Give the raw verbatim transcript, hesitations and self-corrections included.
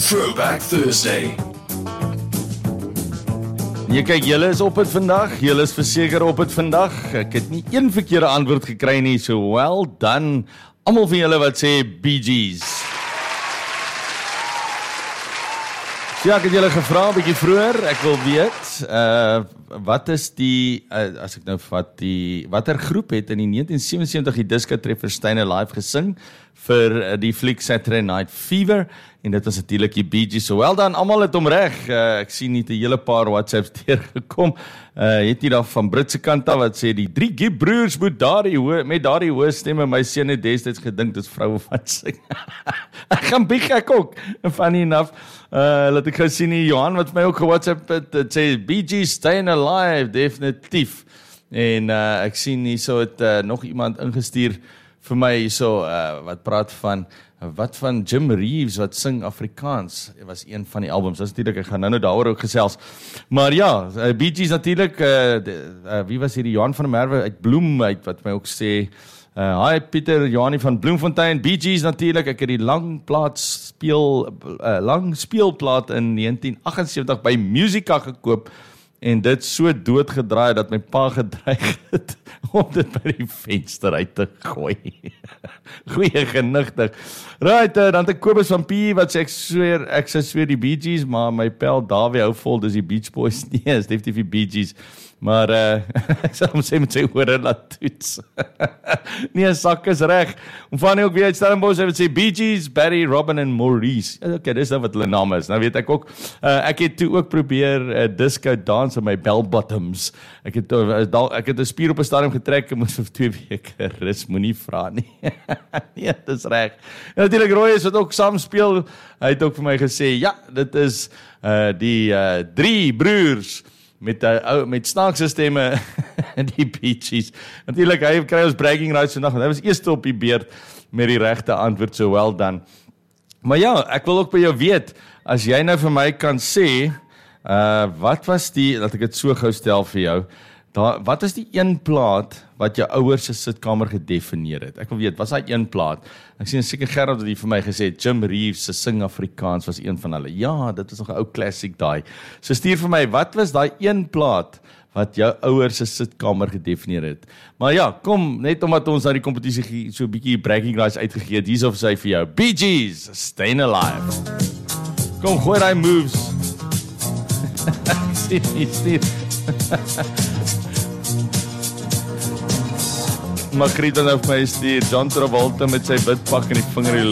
Throwback Thursday. Jy kyk, julle is op het vandag, julle is verseker op het vandag. Ek het nie een verkeerde antwoord gekry nie, so well done. Almal van julle wat sê Bee Gees. So ja, ek het julle gevra 'n bietjie vroeër, ek wil weet, uh, wat is die, uh, as ek nou vat, die, watter groep het in die negentien sewensewentig die Disco Treffer Steine live gesing vir uh, die fliek Saturday Night Fever, en dit was natuurlik die Bee Gees. So wel dan, almal het hom reg. Uh, ek sien nie 'n hele paar WhatsApps deurgekom. Uh, het nie daar van Britse kant af wat sê die drie Gibb broers moet daardie hoë met daardie hoë stemme, my seun het destyds gedink dit is vroue van sing. Ek gaan bieg ek ook. Funny enough. Uh, laat ek gou sien nie, Johan wat my ook ge-WhatsApp het, het sê Bee Gees staying alive, definitief. En uh, ek sien hier so het uh, nog iemand ingestuur vir my so uh, wat praat van wat van Jim Reeves wat sing Afrikaans, was een van die albums. Dis natuurlik, ek gaan nou nou daaroor ook gesels. Maar ja, uh, Bee Gees natuurlik, uh, uh, wie was hier die Johan van der Merwe uit Bloem uit wat my ook sê. Uh, hi Pieter Johannie van Bloemfontein, Bee Gees natuurlik, ek het die lang plaat speel uh, lang speelplaat in negentien agtensewentig by Musica gekoop en dit so doodgedraai dat my pa gedreig het om dit by die venster uit te gooi. Goeie genigtig. Right, uh, dan het ek Kobus van P wat sê ek sweer, ek sê sweer die Bee Gees, maar my pel Davie hou vol, dis die Beach Boys. Nee, is definitief die Bee Gees. Maar uh, ek sal hom sê met sy ore laat toets. Nee, sak is reg. Om van nie ook weer uit Stellenbosch, hy wat sê Bee Gees, Barry, Robin en Maurice. Ok, dis nou wat hulle naam is. Nou weet ek ook, uh, ek het toe ook probeer uh, disco dans in my bell bottoms. Ek het, uh, ek het 'n spier op 'n stadium getrek, ek moes vir twee weke rus, moenie vra nie. Nee, dis reg. En natuurlik Roy is wat ook saam speel, hy het ook vir my gesê, ja, dit is uh, die uh, drie broers, met uh, met snaakse stemme die Bee Gees. Natuurlik, hy kry ons bragging rights vandag, want hy was eerste op die beurt met die regte antwoord, so well done. Maar ja, ek wil ook by jou weet, as jy nou vir my kan sê, uh, wat was die, laat ek dit so gou stel vir jou, daar, wat is die een plaat wat jou ouers se sitkamer gedefinieer het? Ek wil weet, was daai een plaat? Ek sien seker Gerard het die vir my gesê, Jim Reeves se Sing Afrikaans was een van hulle. Ja, dit is nog 'n ou classic daai. So stuur vir my, wat was daai een plaat wat jou ouers se sitkamer gedefinieer het? Maar ja, kom, net omdat ons nou die kompetisie so 'n bietjie bragging rights uitgegee het, hier's of sy vir jou. Bee Gees, Staying Alive. Kom, gooi daai moves. Sien, sien. Margriet het nou vir my stuur, John Travolta met sy wit pak en die vinger